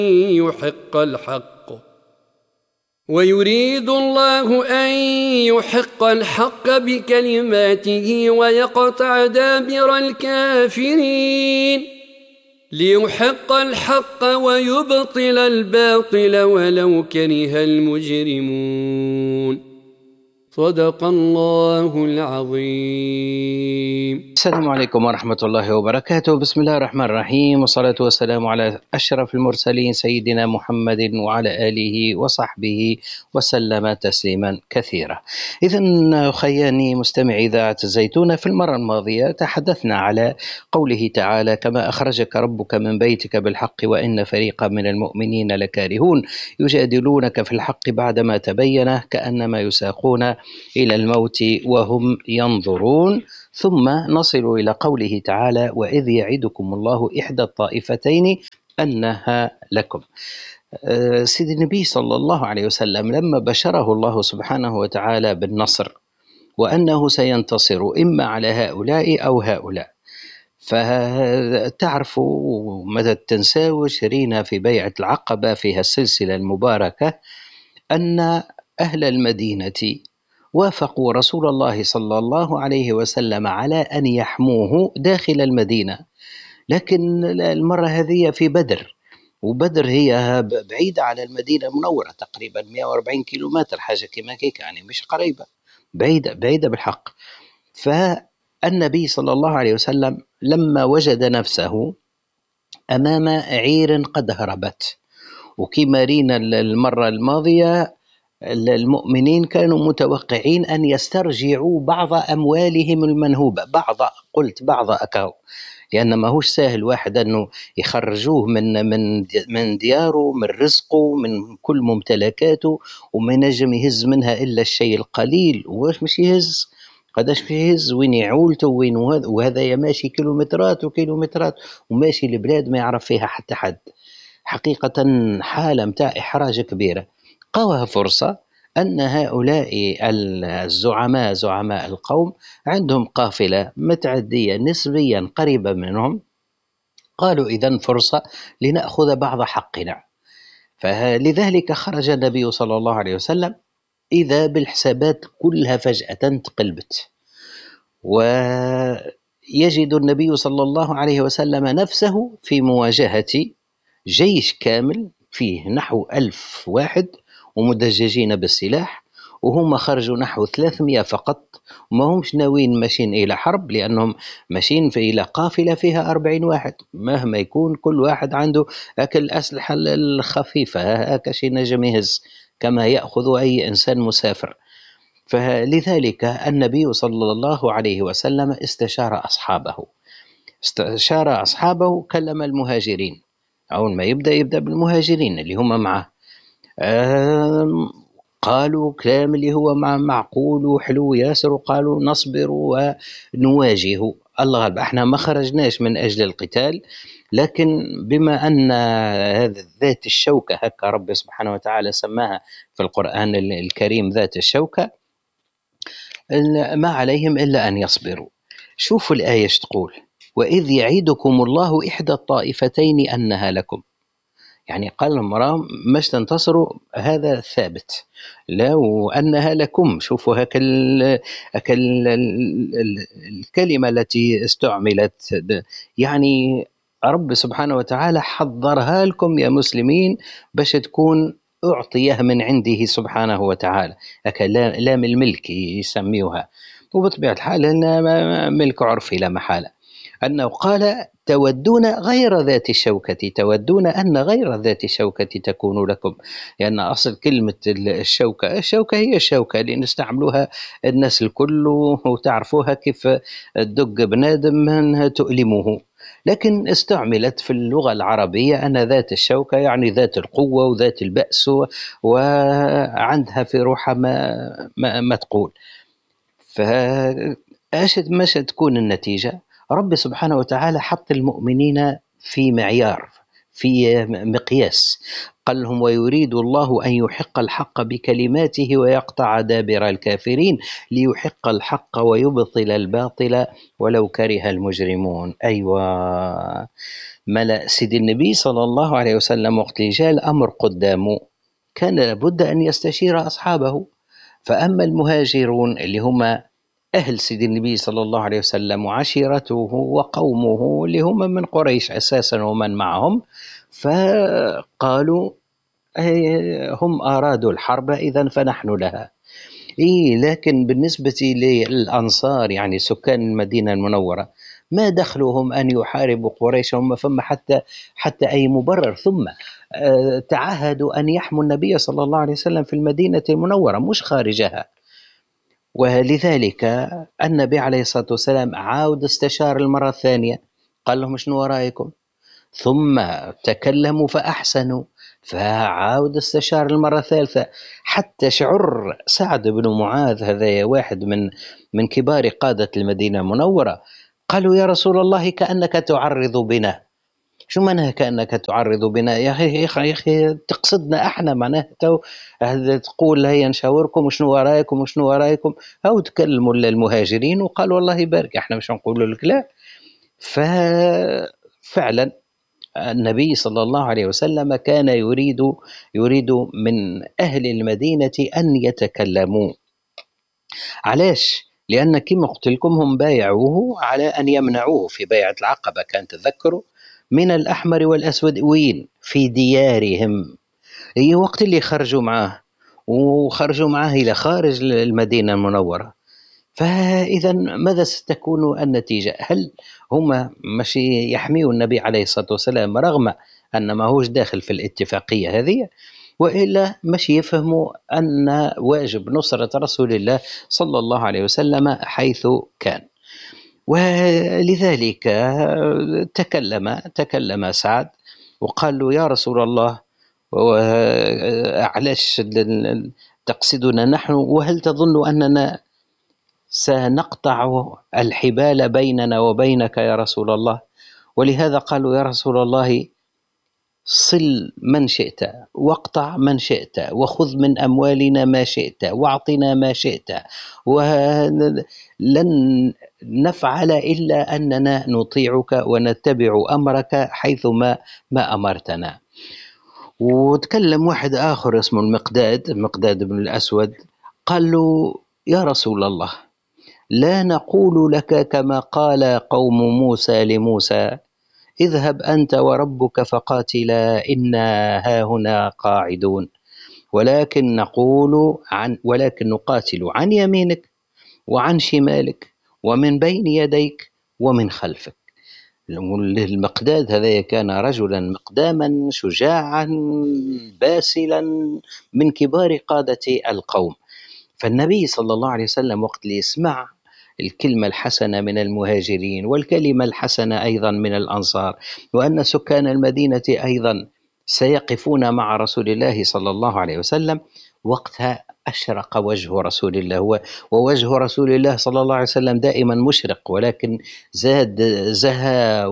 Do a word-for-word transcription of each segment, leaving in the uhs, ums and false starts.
يحق الحق ويريد الله أن يحق الحق بكلماته ويقطع دابر الكافرين ليحق الحق ويبطل الباطل ولو كره المجرمون. صدق الله العظيم. السلام عليكم ورحمة الله وبركاته. بسم الله الرحمن الرحيم، والصلاة والسلام على أشرف المرسلين سيدنا محمد وعلى آله وصحبه وسلم تسليما كثيرا. إذن خياني مستمعي إذاعة الزيتونة، في المرة الماضية تحدثنا على قوله تعالى: كما أخرجك ربك من بيتك بالحق وإن فريقا من المؤمنين لكارهون يجادلونك في الحق بعدما تبين كأنما يساقون إلى الموت وهم ينظرون. ثم نصل إلى قوله تعالى: وإذ يعدكم الله إحدى الطائفتين أنها لكم. سيد النبي صلى الله عليه وسلم لما بشره الله سبحانه وتعالى بالنصر وأنه سينتصر إما على هؤلاء أو هؤلاء، فتعرفوا ماذا تنساو شرينا في بيعة العقبة فيها السلسلة المباركة أن أهل المدينة وافقوا رسول الله صلى الله عليه وسلم على أن يحموه داخل المدينة، لكن المرة هذه في بدر، وبدر هي بعيدة على المدينة المنورة تقريبا مئة وأربعين كيلومتر، حاجة كما كيك، يعني مش قريبة، بعيدة بعيدة بالحق. فالنبي صلى الله عليه وسلم لما وجد نفسه أمام عير قد هربت، وكما رينا المرة الماضية المؤمنين كانوا متوقعين أن يسترجعوا بعض أموالهم المنهوبة، بعض، قلت بعض أكاو، لأن ما هوش سهل واحد أنه يخرجوه من من من دياره، من رزقه، من كل ممتلكاته، وما نجم يهز منها إلا الشيء القليل. واش مش يهز؟ قداش يهز؟ وين يعولته؟ وين؟ وهذا يماشي كيلومترات وكيلومترات وماشي البلاد ما يعرف فيها حتى حد. حقيقة حالة متاع إحراج كبيرة. قاوها فرصة أن هؤلاء الزعماء زعماء القوم عندهم قافلة متعدية نسبيا قريبة منهم، قالوا إذن فرصة لنأخذ بعض حقنا. فلذلك خرج النبي صلى الله عليه وسلم، إذا بالحسابات كلها فجأة تقلبت، ويجد النبي صلى الله عليه وسلم نفسه في مواجهة جيش كامل فيه نحو ألف واحد ومدججين بالسلاح، وهم خرجوا نحو ثلاثمئة فقط، وما همش ناويين ماشيين إلى حرب، لأنهم ماشيين في إلى قافلة فيها أربعين واحد، مهما يكون كل واحد عنده أكل أسلحة الخفيفة هكا شي نجم يهز كما يأخذ أي إنسان مسافر. فلذلك النبي صلى الله عليه وسلم استشار أصحابه استشار أصحابه كلم المهاجرين، أول ما يبدأ يبدأ بالمهاجرين اللي هم معه. قالوا كلام اللي هو معقول وحلو ياسر، وقالوا نصبر ونواجه الله غالب، احنا ما خرجناش من أجل القتال، لكن بما أن هذا ذات الشوكة هكا رب سبحانه وتعالى سماها في القرآن الكريم ذات الشوكة، ما عليهم إلا أن يصبروا. شوفوا الآية تقول: وإذ يعيدكم الله إحدى الطائفتين أنها لكم، يعني قال المرام مش تنتصروا، هذا ثابت، لا وأنها لكم. شوفوا هكا الكلمة التي استعملت، يعني رب سبحانه وتعالى حضرها لكم يا مسلمين باش تكون أعطيه من عنده سبحانه وتعالى، هكا لام الملك يسميوها، وبطبيعة الحال ملك عرفي لا محالة، أنه قال تودون غير ذات الشوكة، تودون أن غير ذات الشوكة تكون لكم، لأن أصل كلمة الشوكة، الشوكة هي الشوكة اللي نستعملوها الناس الكل، وتعرفوها كيف الدق بنادم تؤلمه، لكن استعملت في اللغة العربية أن ذات الشوكة يعني ذات القوة وذات البأس، وعندها في روحها ما, ما, ما تقول. فأشد مش تكون النتيجة؟ رب سبحانه وتعالى حط المؤمنين في معيار، في مقياس، قال لهم: ويريد الله أن يحق الحق بكلماته ويقطع دابر الكافرين ليحق الحق ويبطل الباطل ولو كره المجرمون. أيوة، ملا سيد النبي صلى الله عليه وسلم وقت اللي جاء الأمر قدامه كان لابد أن يستشير أصحابه. فأما المهاجرون اللي هم أهل سيد النبي صلى الله عليه وسلم وعشيرته وقومه اللي هم من قريش أساسا ومن معهم، فقالوا هم أرادوا الحرب إذن فنحن لها. إيه لكن بالنسبة للأنصار يعني سكان المدينة المنورة ما دخلهم أن يحاربوا قريش، هم فما حتى حتى أي مبرر. ثم تعهدوا أن يحموا النبي صلى الله عليه وسلم في المدينة المنورة مش خارجها. ولذلك النبي عليه الصلاة والسلام عاود استشار المرة الثانية، قال لهم شنو رأيكم؟ ثم تكلموا فأحسنوا، فعاود استشار المرة الثالثة، حتى شعر سعد بن معاذ هذا واحد من من كبار قادة المدينة المنورة، قالوا يا رسول الله كأنك تعرض بنا. شو معناها كأنك تعرض بنا يا أخي؟ يا أخي, يا أخي تقصدنا احنا معناها تقول هيا نشاوركم وشنو ورايكم وشنو ورايكم. أو تكلموا المهاجرين وقالوا والله يبارك احنا مش نقول لك لا. ففعلا النبي صلى الله عليه وسلم كان يريد يريد من أهل المدينة أن يتكلموا. علاش؟ لأن كما قلت لكم هم بايعوه على أن يمنعوه في بيعة العقبة، كان تذكروا من الأحمر والأسود وين في ديارهم. هي وقت اللي خرجوا معاه وخرجوا معاه إلى خارج المدينة المنورة، فإذا ماذا ستكون النتيجة؟ هل هم ماشي يحميوا النبي عليه الصلاة والسلام رغم أن ما هوش داخل في الاتفاقية هذه، وإلا ماشي يفهموا أن واجب نصرة رسول الله صلى الله عليه وسلم حيث كان؟ ولذلك تكلم تكلم سعد وقال له يا رسول الله علاش تقصدنا نحن، وهل تظن أننا سنقطع الحبال بيننا وبينك يا رسول الله؟ ولهذا قالوا يا رسول الله صل من شئت واقطع من شئت وخذ من أموالنا ما شئت واعطنا ما شئت، ولن نفعل إلا أننا نطيعك ونتبع أمرك حيثما ما أمرتنا. وتكلم واحد آخر اسمه المقداد مقداد بن الأسود، قال له يا رسول الله لا نقول لك كما قال قوم موسى لموسى اذهب أنت وربك فقاتلا إنا هاهنا قاعدون، ولكن نقول عن ولكن نقاتل عن يمينك وعن شمالك ومن بين يديك ومن خلفك. المقداد هذا كان رجلا مقداما شجاعا باسلا من كبار قادة القوم. فالنبي صلى الله عليه وسلم وقت اللي يسمع الكلمة الحسنة من المهاجرين والكلمة الحسنة أيضا من الأنصار، وأن سكان المدينة أيضا سيقفون مع رسول الله صلى الله عليه وسلم، وقتها أشرق وجه رسول الله. ووجه رسول الله صلى الله عليه وسلم دائما مشرق، ولكن زاد زهى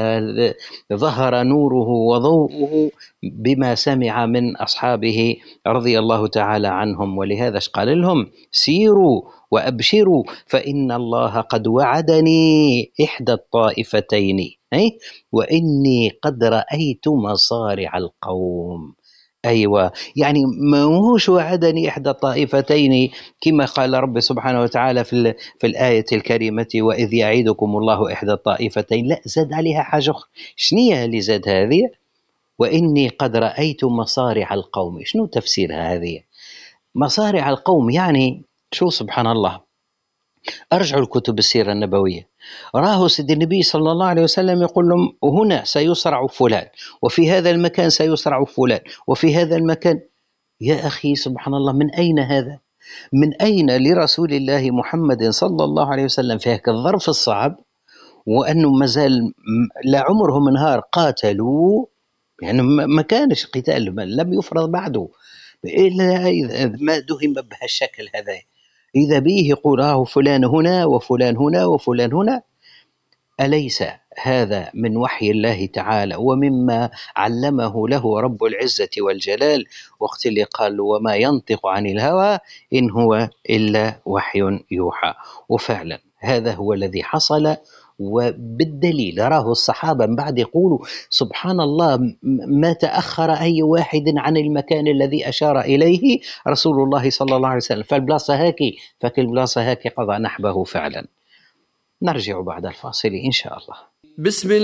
وظهر نوره وضوءه بما سمع من أصحابه رضي الله تعالى عنهم. ولهذا قال لهم سيروا وأبشروا فإن الله قد وعدني إحدى الطائفتين وإني قد رأيت مصارع القوم. أيوة، يعني ما هوش وعدني إحدى الطائفتين كما قال رب سبحانه وتعالى في, في الآية الكريمة وإذ يعيدكم الله إحدى الطائفتين، لا زاد عليها حاجة أخرى. شنية اللي زاد هذه؟ وإني قد رأيت مصارع القوم. شنو تفسيرها هذه؟ مصارع القوم يعني شو؟ سبحان الله، أرجعوا الكتب السيرة النبوية، راه سيد النبي صلى الله عليه وسلم يقول لهم هنا سيصرع فلان، وفي هذا المكان سيصرع فلان، وفي هذا المكان. يا أخي سبحان الله، من أين هذا؟ من أين لرسول الله محمد صلى الله عليه وسلم في هذا الظرف الصعب وأنه مازال لا عمرهم نهار قاتلوا، يعني ما كانش قتال، لم يفرض بعده إلا ما دهم بهالشكل هذا. إذا به يقول آه فلان هنا وفلان هنا وفلان هنا. أليس هذا من وحي الله تعالى ومما علمه له رب العزة والجلال وقت اللي قال وما ينطق عن الهوى إن هو إلا وحي يوحى؟ وفعلا هذا هو الذي حصل، وبالدليل راه الصحابة من بعد يقولوا سبحان الله ما تأخر أي واحد عن المكان الذي أشار إليه رسول الله صلى الله عليه وسلم، فالبلاصة هاكي فكل بلاصة هاكي قضى نحبه فعلا. نرجع بعد الفاصل إن شاء الله. بسم